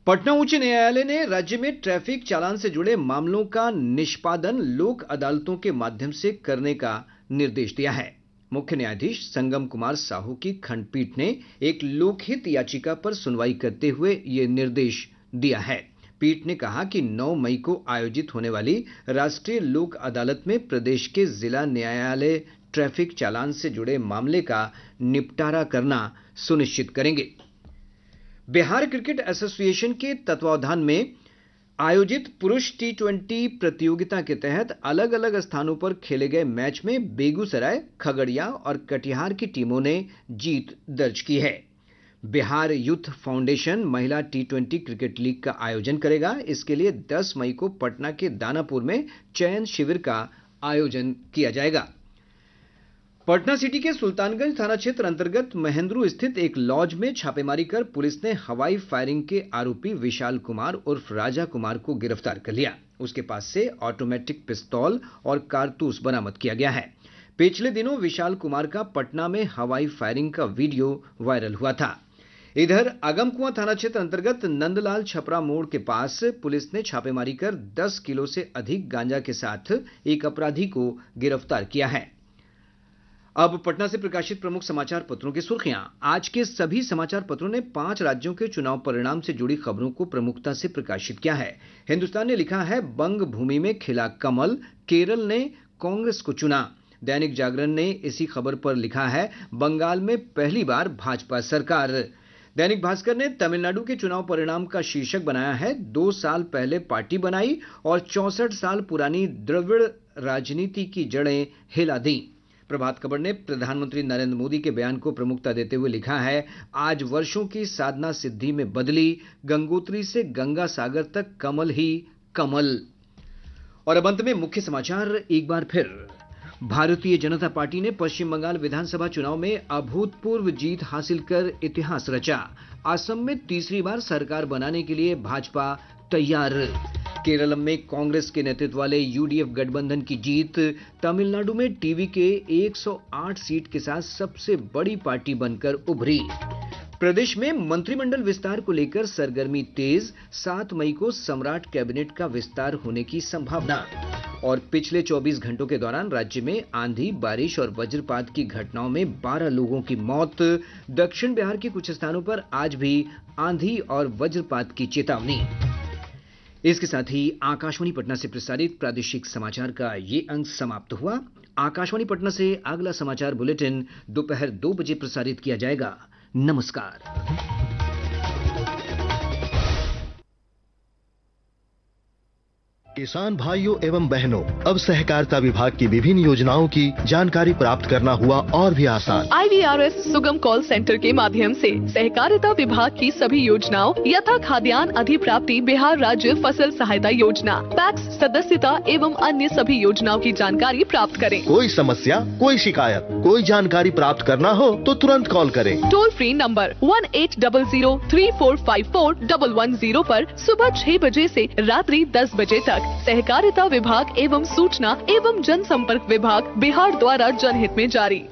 पटना उच्च न्यायालय ने राज्य में ट्रैफिक चालान से जुड़े मामलों का निष्पादन लोक अदालतों के माध्यम से करने का निर्देश दिया है। मुख्य न्यायाधीश संगम कुमार साहू की खंडपीठ ने एक लोकहित याचिका पर सुनवाई करते हुए ये निर्देश दिया है। पीठ ने कहा कि 9 मई को आयोजित होने वाली राष्ट्रीय लोक अदालत में प्रदेश के जिला न्यायालय ट्रैफिक चालान से जुड़े मामले का निपटारा करना सुनिश्चित करेंगे। बिहार क्रिकेट एसोसिएशन के तत्वावधान में आयोजित पुरुष T20 प्रतियोगिता के तहत अलग अलग स्थानों पर खेले गए मैच में बेगूसराय, खगड़िया और कटिहार की टीमों ने जीत दर्ज की है। बिहार यूथ फाउंडेशन महिला T20 क्रिकेट लीग का आयोजन करेगा। इसके लिए 10 मई को पटना के दानापुर में चयन शिविर का आयोजन किया जाएगा। पटना सिटी के सुल्तानगंज थाना क्षेत्र अंतर्गत महेंद्रू स्थित एक लॉज में छापेमारी कर पुलिस ने हवाई फायरिंग के आरोपी विशाल कुमार उर्फ राजा कुमार को गिरफ्तार कर लिया। उसके पास से ऑटोमेटिक पिस्तौल और कारतूस बरामद किया गया है। पिछले दिनों विशाल कुमार का पटना में हवाई फायरिंग का वीडियो वायरल हुआ था। इधर आगमकुआं थाना क्षेत्र अंतर्गत नंदलाल छपरा मोड़ के पास पुलिस ने छापेमारी कर 10 किलो से अधिक गांजा के साथ एक अपराधी को गिरफ्तार किया है। अब पटना से प्रकाशित प्रमुख समाचार पत्रों की सुर्खियां। आज के सभी समाचार पत्रों ने 5 राज्यों के चुनाव परिणाम से जुड़ी खबरों को प्रमुखता से प्रकाशित किया है। हिंदुस्तान ने लिखा है बंग भूमि में खिला कमल, केरल ने कांग्रेस को चुना। दैनिक जागरण ने इसी खबर पर लिखा है बंगाल में पहली बार भाजपा सरकार। दैनिक भास्कर ने तमिलनाडु के चुनाव परिणाम का शीर्षक बनाया है 2 साल पहले पार्टी बनाई और 64 साल पुरानी द्रविड़ राजनीति की जड़ें हिला दी। प्रभात खबर ने प्रधानमंत्री नरेंद्र मोदी के बयान को प्रमुखता देते हुए लिखा है आज वर्षों की साधना सिद्धि में बदली, गंगोत्री से गंगा सागर तक कमल ही कमल। और अब अंत में मुख्य समाचार एक बार फिर। भारतीय जनता पार्टी ने पश्चिम बंगाल विधानसभा चुनाव में अभूतपूर्व जीत हासिल कर इतिहास रचा। असम में तीसरी बार सरकार बनाने के लिए भाजपा तैयार। केरल में कांग्रेस के नेतृत्व वाले यूडीएफ गठबंधन की जीत। तमिलनाडु में टीवी के 108 सीट के साथ सबसे बड़ी पार्टी बनकर उभरी। प्रदेश में मंत्रिमंडल विस्तार को लेकर सरगर्मी तेज। 7 मई को सम्राट कैबिनेट का विस्तार होने की संभावना। और पिछले 24 घंटों के दौरान राज्य में आंधी, बारिश और वज्रपात की घटनाओं में 12 लोगों की मौत। दक्षिण बिहार के कुछ स्थानों पर आज भी आंधी और वज्रपात की चेतावनी। इसके साथ ही आकाशवाणी पटना से प्रसारित प्रादेशिक समाचार का ये अंक समाप्त हुआ। आकाशवाणी पटना से अगला समाचार बुलेटिन दोपहर 2 बजे प्रसारित किया जाएगा। नमस्कार। किसान भाइयों एवं बहनों, अब सहकारिता विभाग की विभिन्न योजनाओं की जानकारी प्राप्त करना हुआ और भी आसान। IVRS सुगम कॉल सेंटर के माध्यम से सहकारिता विभाग की सभी योजनाओं यथा खाद्यान्न अधिप्राप्ति, बिहार राज्य फसल सहायता योजना, पैक्स सदस्यता एवं अन्य सभी योजनाओं की जानकारी प्राप्त करें। कोई समस्या, कोई शिकायत, कोई जानकारी प्राप्त करना हो तो तुरंत कॉल करें। टोल फ्री नंबर 1800-3454-110 पर सुबह 6 बजे से रात्रि 10 बजे तक। सहकारिता विभाग एवं सूचना एवं जनसंपर्क विभाग बिहार द्वारा जनहित में जारी।